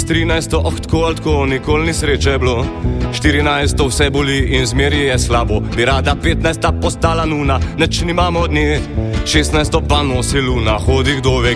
13 tako, nikoli ni sreče bilo. 14 vse boli in zmeri je slabo. Bi rada 15 postala nuna, neč nimamo od nje. 16 pa nosi luna, hodi kdo ve